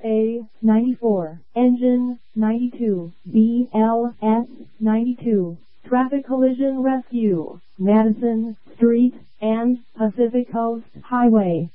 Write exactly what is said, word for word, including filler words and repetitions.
A ninety-four, Engine ninety-two, B L S ninety-two, Traffic Collision Rescue, Madison Street and Pacific Coast Highway.